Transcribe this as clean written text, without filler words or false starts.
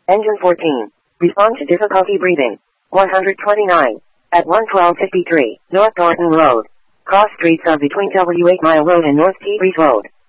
Engine 14. Respond to difficulty breathing. 129. At 11253, North Thornton Road. Cross streets of between W8 Mile Road and North Tea Breeze Road.